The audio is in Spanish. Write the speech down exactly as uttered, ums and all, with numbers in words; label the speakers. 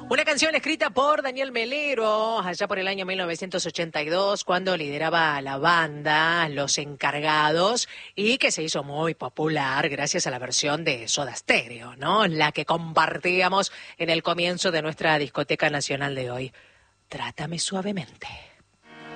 Speaker 1: Una canción escrita por Daniel Melero allá por el año mil novecientos ochenta y dos, cuando lideraba la banda Los Encargados, y que se hizo muy popular gracias a la versión de Soda Stereo, ¿no? La que compartíamos en el comienzo de nuestra discoteca nacional de hoy. Trátame suavemente.